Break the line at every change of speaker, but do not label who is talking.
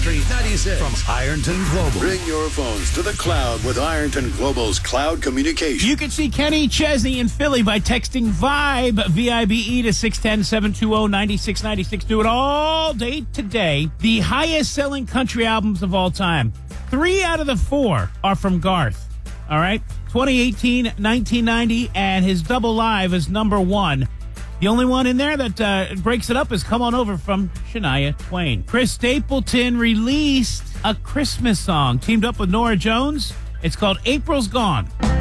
Country 96 from Ironton Global.
Bring your phones to the cloud with Ironton Global's cloud communication.
You can see Kenny Chesney in Philly by texting VIBE, V-I-B-E, to 610-720-9696. Do it all day today. The highest-selling country albums of all time. 3 out of the 4 are from Garth. All right? 2018, 1990, and his double live is number 1. The only one in there that breaks it up is Come On Over from Shania Twain. Chris Stapleton released a Christmas song, teamed up with Norah Jones. It's called April's Gone.